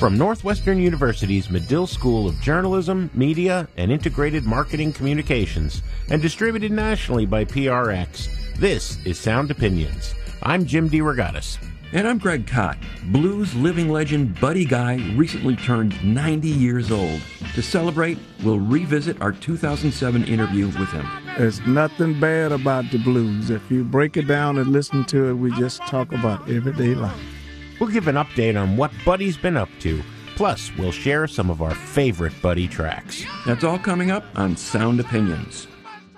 From Northwestern University's Medill School of Journalism, Media, and Integrated Marketing Communications, and distributed nationally by PRX, this is Sound Opinions. I'm Jim DeRogatis. And I'm Greg Kot. Blues living legend Buddy Guy recently turned 90 years old. To celebrate, we'll revisit our 2007 interview with him. There's nothing bad about the blues. If you break it down and listen to it, we just talk about everyday life. We'll give an update on what Buddy's been up to. Plus, we'll share some of our favorite Buddy tracks. That's all coming up on Sound Opinions.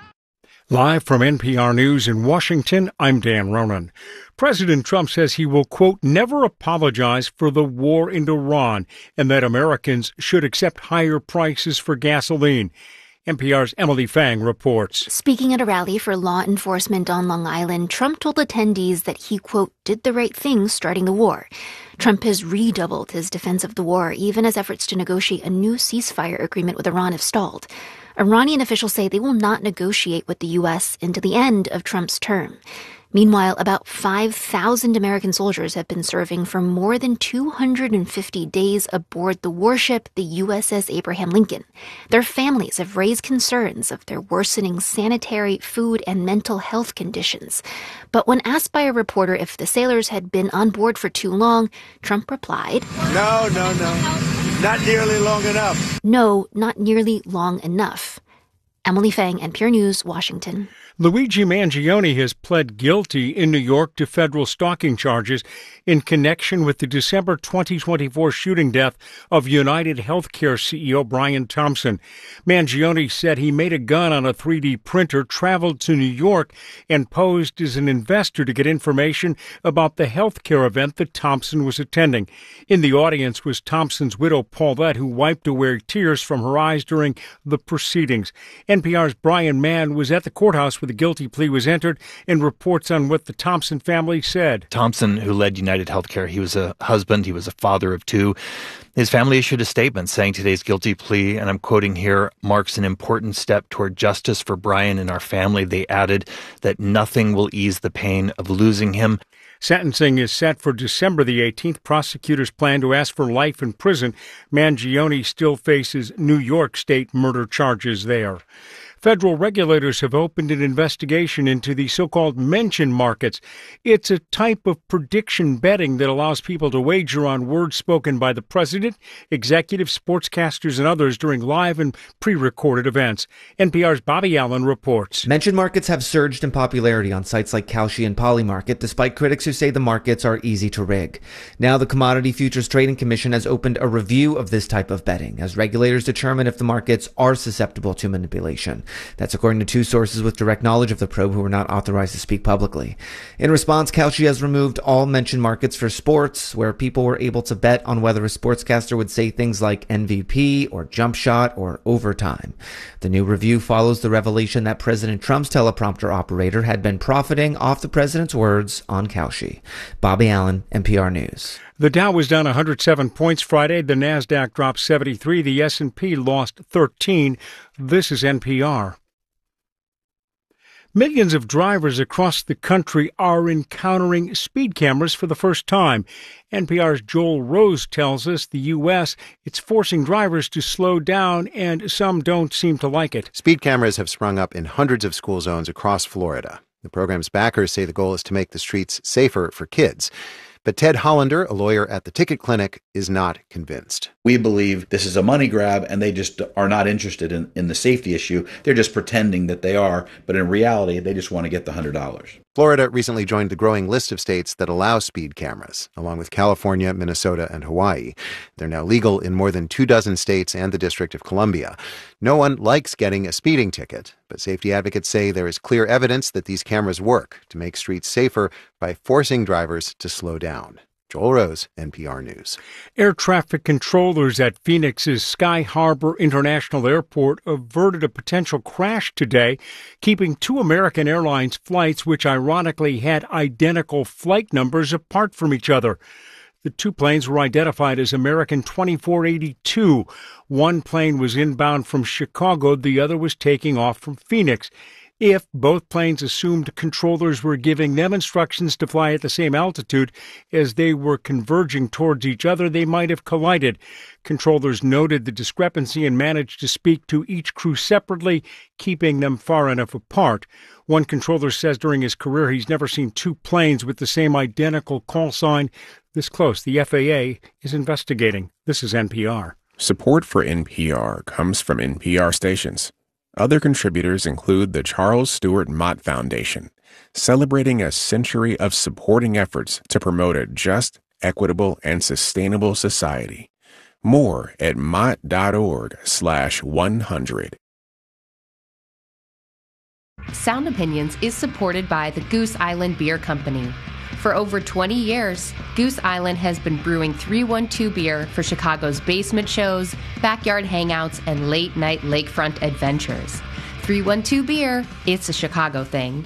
Live from NPR News in Washington, I'm Dan Ronan. President Trump says he will, quote, never apologize for the war in Iran and that Americans should accept higher prices for gasoline. NPR's Emily Fang reports. Speaking at a rally for law enforcement on Long Island, Trump told attendees that he, quote, did the right thing starting the war. Trump has redoubled his defense of the war, even as efforts to negotiate a new ceasefire agreement with Iran have stalled. Iranian officials say they will not negotiate with the U.S. until the end of Trump's term. Meanwhile, about 5,000 American soldiers have been serving for more than 250 days aboard the warship, the USS Abraham Lincoln. Their families have raised concerns of their worsening sanitary, food, and mental health conditions. But when asked by a reporter if the sailors had been on board for too long, Trump replied, No. Not nearly long enough. No, not nearly long enough. Emily Fang, NPR News, Washington. Luigi Mangione has pled guilty in New York to federal stalking charges in connection with the December 2024 shooting death of United Healthcare CEO Brian Thompson. Mangione said he made a gun on a 3D printer, traveled to New York, and posed as an investor to get information about the healthcare event that Thompson was attending. In the audience was Thompson's widow, Paulette, who wiped away tears from her eyes during the proceedings. NPR's Brian Mann was at the courthouse where the guilty plea was entered and reports on what the Thompson family said. Thompson, who led United Healthcare, he was a husband, he was a father of two. His family issued a statement saying today's guilty plea, and I'm quoting here, marks an important step toward justice for Brian and our family. They added that nothing will ease the pain of losing him. Sentencing is set for December the 18th. Prosecutors plan to ask for life in prison. Mangione still faces New York State murder charges there. Federal regulators have opened an investigation into the so-called mention markets. It's a type of prediction betting that allows people to wager on words spoken by the president, executives, sportscasters, and others during live and pre-recorded events. NPR's Bobby Allen reports. Mention markets have surged in popularity on sites like Kalshi and Polymarket, despite critics who say the markets are easy to rig. Now the Commodity Futures Trading Commission has opened a review of this type of betting as regulators determine if the markets are susceptible to manipulation. That's according to two sources with direct knowledge of the probe who were not authorized to speak publicly. In response, Kalshi has removed all mention markets for sports, where people were able to bet on whether a sportscaster would say things like MVP or jump shot or overtime. The new review follows the revelation that President Trump's teleprompter operator had been profiting off the president's words on Kalshi. Bobby Allen, NPR News. The Dow was down 107 points Friday. The Nasdaq dropped 73. The S&P lost 13. This is NPR. Millions of drivers across the country are encountering speed cameras for the first time. NPR's Joel Rose tells us the U.S., it's forcing drivers to slow down, and some don't seem to like it. Speed cameras have sprung up in hundreds of school zones across Florida. The program's backers say the goal is to make the streets safer for kids. But Ted Hollander, a lawyer at the Ticket Clinic, is not convinced. We believe this is a money grab, and they just are not interested in the safety issue. They're just pretending that they are, but in reality, they just want to get the $100. Florida recently joined the growing list of states that allow speed cameras, along with California, Minnesota, and Hawaii. They're now legal in more than 24 states and the District of Columbia. No one likes getting a speeding ticket, but safety advocates say there is clear evidence that these cameras work to make streets safer by forcing drivers to slow down. Joel Rose, NPR News. Air traffic controllers at Phoenix's Sky Harbor International Airport averted a potential crash today, keeping two American Airlines flights, which ironically had identical flight numbers, apart from each other. The two planes were identified as American 2482. One plane was inbound from Chicago. The other was taking off from Phoenix. If both planes assumed controllers were giving them instructions to fly at the same altitude as they were converging towards each other, they might have collided. Controllers noted the discrepancy and managed to speak to each crew separately, keeping them far enough apart. One controller says during his career he's never seen two planes with the same identical call sign this close. The FAA is investigating. This is NPR. Support for NPR comes from NPR stations. Other contributors include the Charles Stewart Mott Foundation, celebrating a century of supporting efforts to promote a just, equitable, and sustainable society. More at mott.org/100. Sound Opinions is supported by the Goose Island Beer Company. For over 20 years, Goose Island has been brewing 312 beer for Chicago's basement shows, backyard hangouts, and late-night lakefront adventures. 312 beer, it's a Chicago thing.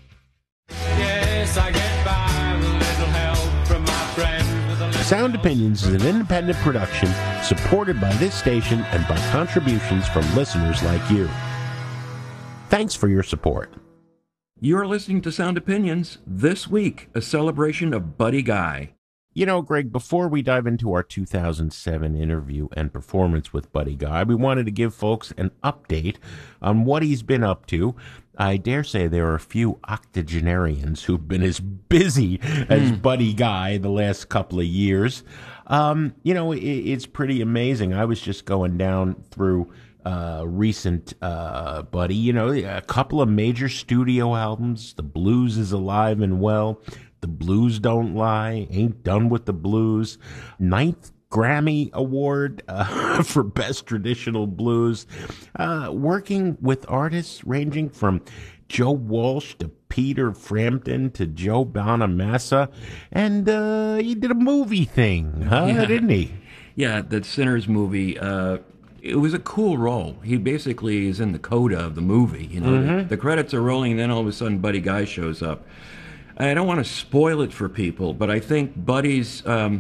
Yes, I get by with a little help from my friend. Sound Opinions is an independent production supported by this station and by contributions from listeners like you. Thanks for your support. You're listening to Sound Opinions. This week, a celebration of Buddy Guy. You know, Greg, before we dive into our 2007 interview and performance with Buddy Guy, we wanted to give folks an update on what he's been up to. I dare say there are a few octogenarians who've been as busy as Buddy Guy the last couple of years. It's pretty amazing. I was just going down through recent Buddy, a couple of major studio albums. The Blues is Alive and Well. The Blues Don't Lie. Ain't Done with the Blues. 9th Grammy Award for Best Traditional Blues. Working with artists ranging from Joe Walsh to Peter Frampton to Joe Bonamassa. And he did a movie thing, didn't he? Yeah, that Sinners movie. It was a cool role. He basically is in the coda of the movie. The credits are rolling, and then all of a sudden Buddy Guy shows up. I don't want to spoil it for people, but I think Buddy's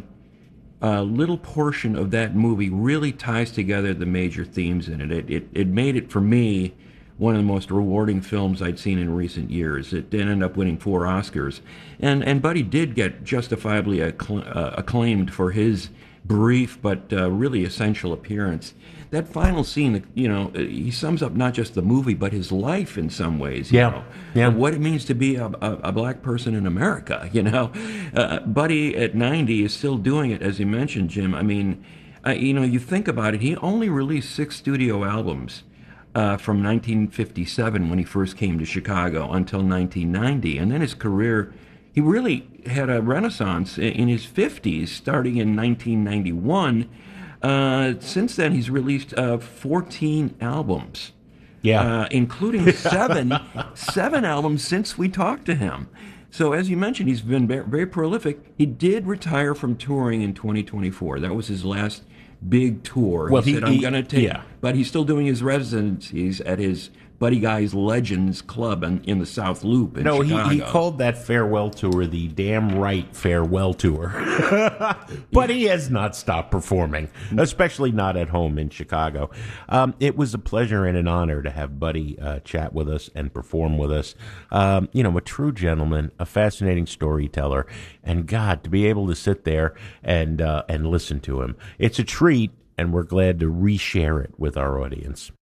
little portion of that movie really ties together the major themes in it. It made it, for me, one of the most rewarding films I'd seen in recent years. It did end up winning 4 Oscars. And Buddy did get justifiably acclaimed for his brief but really essential appearance. That final scene, he sums up not just the movie, but his life in some ways. Yeah. What it means to be a black person in America, Buddy at 90 is still doing it, as you mentioned, Jim. I mean, you think about it, he only released 6 studio albums from 1957 when he first came to Chicago until 1990. And then his career, he really had a renaissance in his 50s, starting in 1991. Since then, he's released 14 albums, including seven albums since we talked to him. So, as you mentioned, he's been very prolific. He did retire from touring in 2024. That was his last big tour. Well, he said, I'm going to take... Yeah. But he's still doing his residencies at his Buddy Guy's Legends Club in the South Loop in Chicago. He called that farewell tour the damn right farewell tour. But he has not stopped performing, especially not at home in Chicago. It was a pleasure and an honor to have Buddy chat with us and perform with us. A true gentleman, a fascinating storyteller, and God, to be able to sit there and listen to him. It's a treat, and we're glad to reshare it with our audience.